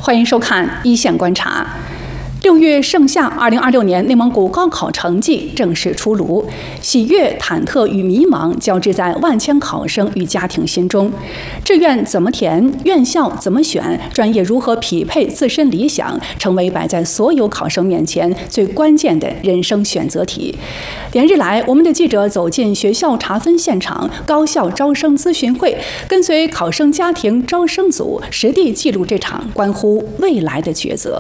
欢迎收看《一线观察》。6月盛夏，2026年内蒙古高考成绩正式出炉，喜悦、忐忑与迷茫交织在万千考生与家庭心中。志愿怎么填，院校怎么选，专业如何匹配自身理想，成为摆在所有考生面前最关键的人生选择题。连日来，我们的记者走进学校查分现场、高校招生咨询会，跟随考生家庭招生组实地记录这场关乎未来的抉择。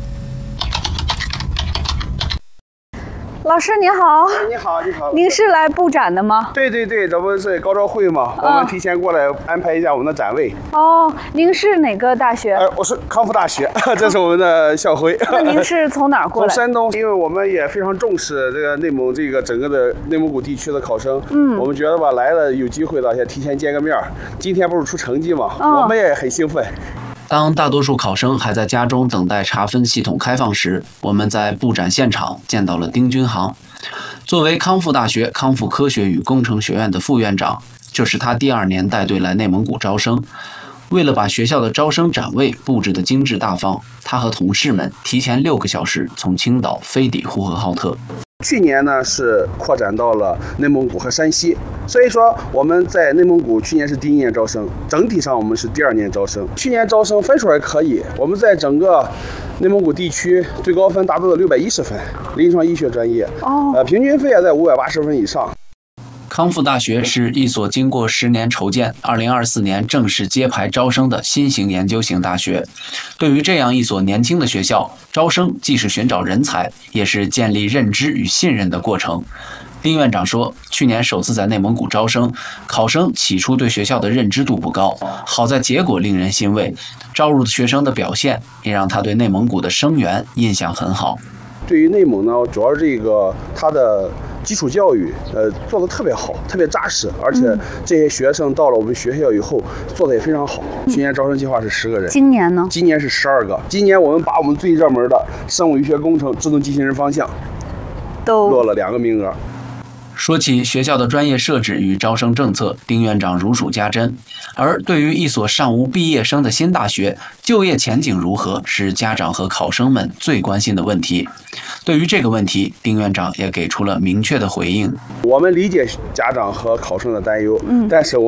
老师你好， 你好，你好， 您是来布展的吗？ 对，这不是高招会吗？我们提前过来安排一下我们的展位。 哦，您是哪个大学？ 我是康复大学，这是我们的校徽。 那您是从哪儿过来？ 从山东，因为我们也非常重视这个内蒙这个整个的内蒙古地区的考生。我们觉得吧，来了有机会了，先提前见个面。今天不是出成绩吗？我们也很兴奋。 当大多数考生还在家中等待查分系统开放时，我们在布展现场见到了丁军航。作为康复大学康复科学与工程学院的副院长，这是他第2年带队来内蒙古招生。为了把学校的招生展位布置得精致大方，他和同事们提前6个小时从青岛飞抵呼和浩特。 去年呢是扩展到了内蒙古和山西，所以说我们在内蒙古去年是第1年招生，整体上我们是第2年招生。去年招生分数还可以，我们在整个内蒙古地区最高分达到了610分，临床医学专业，平均分也在580分以上。 康复大学是一所经过10年筹建，2024年正式揭牌招生的新型研究型大学。对于这样一所年轻的学校，招生既是寻找人才，也是建立认知与信任的过程。丁院长说，去年首次在内蒙古招生，考生起初对学校的认知度不高，好在结果令人欣慰，招入的学生的表现也让他对内蒙古的生源印象很好。 对于内蒙呢，主要这个它的基础教育做得特别好，特别扎实，而且这些学生到了我们学校以后做得也非常好。去年招生计划是10个人， 今年呢？ 今年是12个。今年我们把我们最热门的生物医学工程、自动机器人方向都落了2个名额。 说起学校的专业设置与招生政策，丁院长如数家珍。而对于一所尚无毕业生的新大学，就业前景如何是家长和考生们最关心的问题。对于这个问题，丁院长也给出了明确的回应。 我们理解家长和考生的担忧，但是我